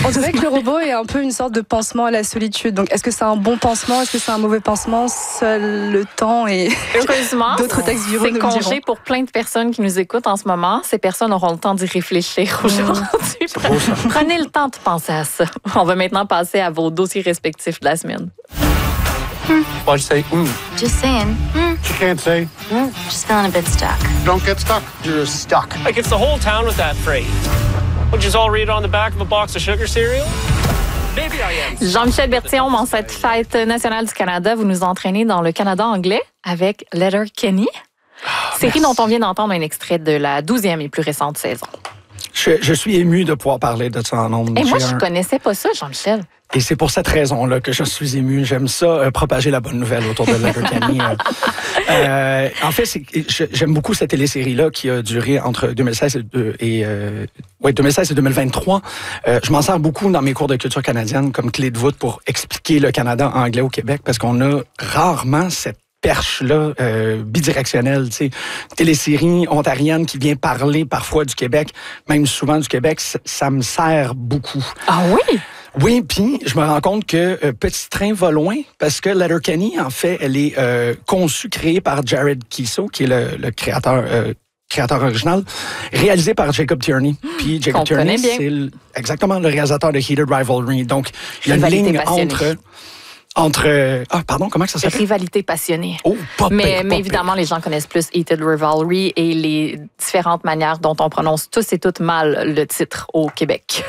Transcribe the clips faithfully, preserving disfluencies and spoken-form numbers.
On dirait que le robot est un peu une sorte de pansement à la solitude. Donc, est-ce que c'est un bon pansement? Est-ce que c'est un mauvais pansement? Seul le temps et heureusement, d'autres textes viraux nous c'est le congé diront. pour plein de personnes qui nous écoutent en ce moment. Ces personnes auront le temps d'y réfléchir aujourd'hui. beau, ça. Prenez le temps de penser à ça. On va maintenant passer à vos dossiers respectifs de la semaine. Why'd you say, mm? Just saying. Hmm. You can't say, mm. Just feeling a bit stuck. Don't get stuck. You're stuck. Like it's the whole town with that phrase. Would you just all read it on the back of a box of sugar cereal? Maybe I am. Jean-Michel Bertillon, en cette fête nationale du Canada, vous nous entraînez dans le Canada anglais avec Letterkenny. Série dont on vient d'entendre un extrait de la douzième et plus récente saison. Je, je suis ému de pouvoir parler de ça en ondes. Et moi, J'ai je un- connaissais pas ça, Jean-Michel. Et c'est pour cette raison-là que je suis ému. J'aime ça, euh, propager la bonne nouvelle autour de Letterkenny. euh. Euh, en fait, c'est, je- j'aime beaucoup cette télésérie-là qui a duré entre deux mille seize et, deux- et, euh, ouais, deux mille seize et deux mille vingt-trois. Euh, je m'en sers beaucoup dans mes cours de culture canadienne comme clé de voûte pour expliquer le Canada anglais au Québec parce qu'on a rarement cette perche-là, euh, bidirectionnelle, tu sais, télésérie ontarienne qui vient parler parfois du Québec, même souvent du Québec, ça, ça me sert beaucoup. Ah oui? Oui, puis je me rends compte que euh, Petit Train va loin parce que Letterkenny, en fait, elle est euh, conçue, créée par Jared Keeso, qui est le, le créateur... Euh, créateur original, réalisé par Jacob Tierney. Puis Jacob Qu'on connaît Tierney, bien. c'est le- exactement le réalisateur de Heated Rivalry. Donc, il y a une Rivalité ligne passionnée. entre... entre ah, pardon, comment que ça s'appelle? Rivalité passionnée. Oh, pas Mais, pire, pas mais pire. évidemment, les gens connaissent plus Heated Rivalry et les différentes manières dont on prononce tous et toutes mal le titre au Québec.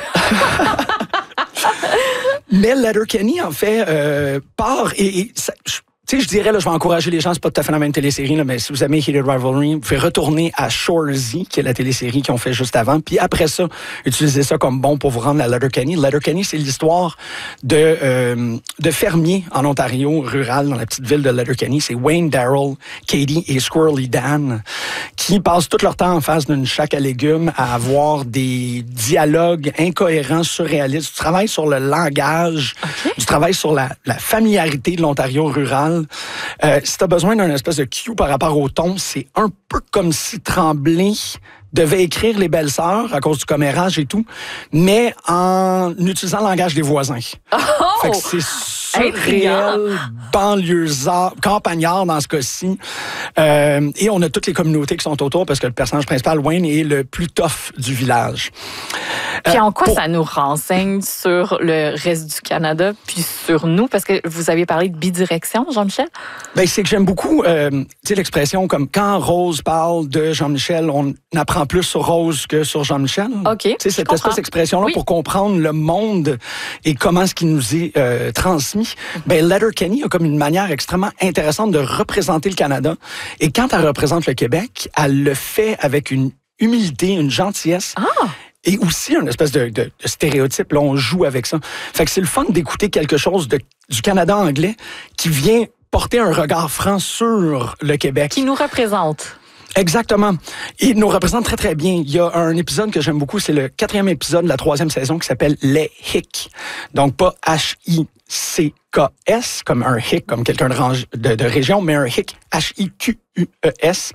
Mais Letterkenny, en fait, euh, part et... et ça- je- tu sais, je dirais, là, je vais encourager les gens, c'est pas tout à fait la même télésérie, là, mais si vous aimez Heated Rivalry, vous pouvez retourner à Shoresy, qui est la télésérie qu'ils ont fait juste avant, puis après ça, utilisez ça comme bon pour vous rendre à Letterkenny. Letterkenny, c'est l'histoire de, euh, de fermiers en Ontario, rural, dans la petite ville de Letterkenny. C'est Wayne, Darrell, Katie et Squirrely Dan, qui passent tout leur temps en face d'une chac à légumes à avoir des dialogues incohérents, surréalistes, du travail sur le langage, du travail sur la, la familiarité de l'Ontario rural. Euh, si tu as besoin d'un espèce de cue par rapport au ton, c'est un peu comme si Tremblay devait écrire Les Belles-Sœurs à cause du commérage et tout, mais en utilisant le langage des voisins. Oh! Fait que c'est Intriguant. surréel, banlieusard, campagnard dans ce cas-ci. Euh, et on a toutes les communautés qui sont autour parce que le personnage principal, Wayne, est le plus tough du village. Puis Euh, en quoi pour- ça nous renseigne sur le reste du Canada, puis sur nous? Parce que vous aviez parlé de bidirection, Jean-Michel. Ben, c'est que j'aime beaucoup euh, tu sais, l'expression comme quand Rose parle de Jean-Michel, on apprend plus sur Rose que sur Jean-Michel. OK, Tu sais, je cette comprends. espèce d'expression-là Oui. pour comprendre le monde et comment est-ce qui nous est euh, transmis. Ben, Letterkenny a comme une manière extrêmement intéressante de représenter le Canada. Et quand elle représente le Québec, elle le fait avec une humilité, une gentillesse. Ah! Et aussi un espèce de, de, de stéréotype. Là, on joue avec ça. Fait que c'est le fun d'écouter quelque chose de, du Canada anglais qui vient porter un regard franc sur le Québec. Qui nous représente. Exactement. Il nous représente très, très bien. Il y a un épisode que j'aime beaucoup, c'est le quatrième épisode de la troisième saison qui s'appelle Les Hicks. Donc, pas H I C K S, comme un hic, comme quelqu'un de, range- de, de région, mais un hic, H I Q U E S.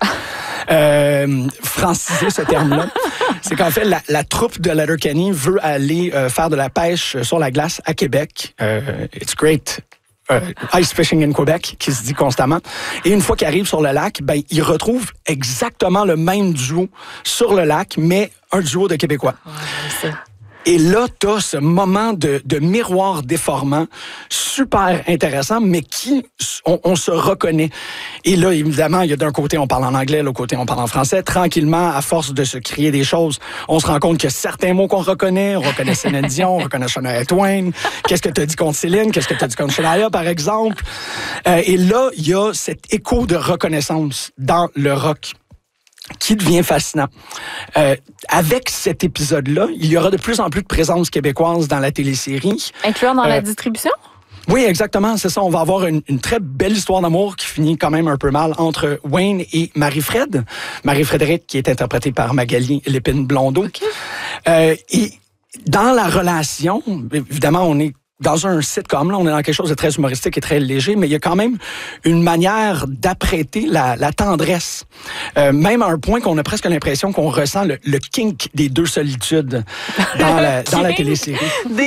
Euh, franciser ce terme-là. C'est qu'en fait, la, la troupe de Letterkenny veut aller euh, faire de la pêche sur la glace à Québec. Euh, it's great. Euh, ice fishing in Québec, qui se dit constamment. Et une fois qu'ils arrivent sur le lac, ben, ils retrouvent exactement le même duo sur le lac, mais un duo de Québécois. Ouais, j'aime ça. Et là, t'as ce moment de, de miroir déformant super intéressant, mais qui, on, on se reconnaît. Et là, évidemment, il y a d'un côté, on parle en anglais, de l'autre côté, on parle en français. Tranquillement, à force de se crier des choses, on se rend compte qu'il y a certains mots qu'on reconnaît. On reconnaît Céline Dion, on reconnaît Shania Twain. Qu'est-ce que t'as dit contre Céline? Qu'est-ce que t'as dit contre Shania, par exemple? Euh, et là, il y a cet écho de reconnaissance dans le rock qui devient fascinant. Euh, avec cet épisode-là, il y aura de plus en plus de présence québécoise dans la télésérie. Incluant dans Euh, la distribution? Oui, exactement, c'est ça. On va avoir une, une très belle histoire d'amour qui finit quand même un peu mal entre Wayne et Marie-Fred. Marie-Frédérique, qui est interprétée par Magali Lépine-Blondeau. OK. Euh, et dans la relation, évidemment, on est dans un sitcom, là, on est dans quelque chose de très humoristique et très léger, mais il y a quand même une manière d'apprêter la, la tendresse. Euh, même à un point qu'on a presque l'impression qu'on ressent le, le kink des deux solitudes dans la, dans la Kink? télésérie. Des